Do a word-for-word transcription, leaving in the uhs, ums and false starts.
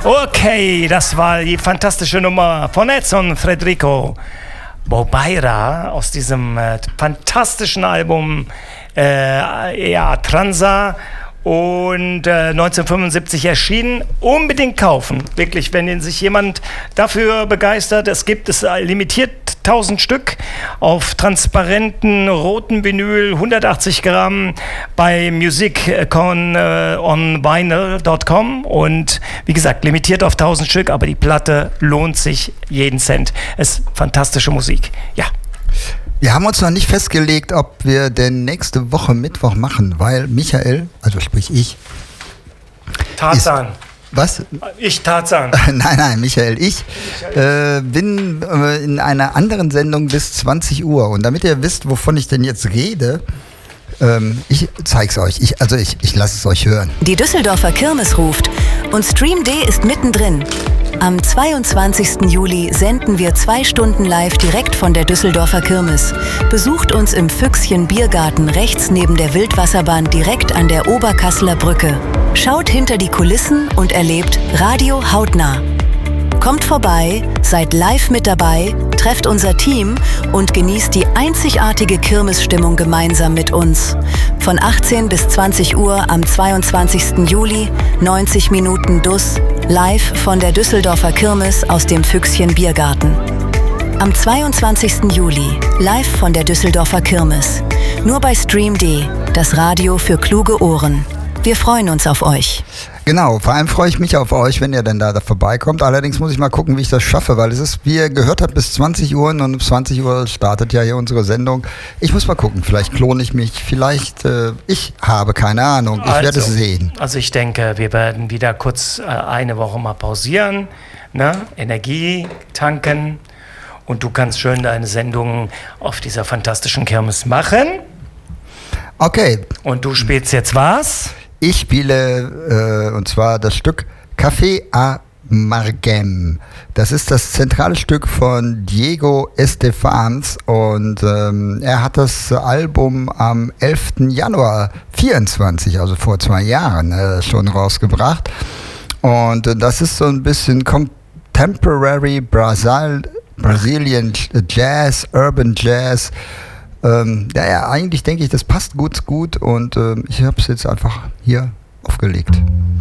Okay, das war die fantastische Nummer von Edson Federico Bobeira aus diesem äh, fantastischen Album äh, ja, Transa und äh, neunzehnhundertfünfundsiebzig erschienen. Unbedingt kaufen, wirklich, wenn sich jemand dafür begeistert. Es gibt es äh, limitiert tausend Stück auf transparenten roten Vinyl, hundertachtzig Gramm bei musicon äh, on vinyl dot com und wie gesagt, limitiert auf tausend Stück, aber die Platte lohnt sich jeden Cent. Es ist fantastische Musik, ja. Wir haben uns noch nicht festgelegt, ob wir denn nächste Woche Mittwoch machen, weil Michael, also sprich ich, Tarzan. Ist, was? Ich Tarzan. Nein, nein, Michael, ich äh, bin äh, in einer anderen Sendung bis zwanzig Uhr. Und damit ihr wisst, wovon ich denn jetzt rede, ähm, ich zeig's euch. Ich, also ich, ich lasse es euch hören. Die Düsseldorfer Kirmes ruft und Stream D ist mittendrin. Am zweiundzwanzigsten Juli senden wir zwei Stunden live direkt von der Düsseldorfer Kirmes. Besucht uns im Füchschen Biergarten rechts neben der Wildwasserbahn direkt an der Oberkasseler Brücke. Schaut hinter die Kulissen und erlebt Radio hautnah. Kommt vorbei, seid live mit dabei, trefft unser Team und genießt die einzigartige Kirmesstimmung gemeinsam mit uns. Von achtzehn bis zwanzig Uhr am zweiundzwanzigsten Juli, neunzig Minuten D U S, live von der Düsseldorfer Kirmes aus dem Füchschen Biergarten. Am zweiundzwanzigsten Juli, live von der Düsseldorfer Kirmes. Nur bei Stream D, das Radio für kluge Ohren. Wir freuen uns auf euch. Genau, vor allem freue ich mich auf euch, wenn ihr denn da, da vorbeikommt. Allerdings muss ich mal gucken, wie ich das schaffe, weil es ist, wie ihr gehört habt, bis zwanzig Uhr und um zwanzig Uhr startet ja hier unsere Sendung. Ich muss mal gucken, vielleicht klone ich mich, vielleicht, äh, ich habe keine Ahnung, ich also, werde es sehen. Also ich denke, wir werden wieder kurz äh, eine Woche mal pausieren, ne? Energie tanken und du kannst schön deine Sendung auf dieser fantastischen Kirmes machen. Okay. Und du spielst jetzt was? Ich spiele, äh, und zwar das Stück Café à Margem. Das ist das zentrale Stück von Diego Estefans und ähm, er hat das Album am elften Januar vierundzwanzig, also vor zwei Jahren, äh, schon rausgebracht. Und äh, das ist so ein bisschen Contemporary Brazil, Brazilian Jazz, Urban Jazz. Ähm, ja, ja, eigentlich denke ich, das passt gut, gut und äh, ich habe es jetzt einfach hier aufgelegt.